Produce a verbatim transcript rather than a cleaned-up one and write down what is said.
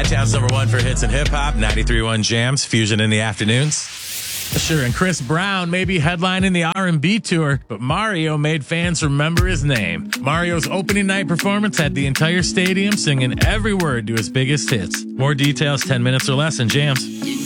Chi-Town's number one for hits and hip hop. ninety-three point one Jams, Fusion in the afternoons. Sure, and Chris Brown may be headlining the R and B tour, but Mario made fans remember his name. Mario's opening night performance had the entire stadium singing every word to his biggest hits. More details, ten minutes or less in Jams.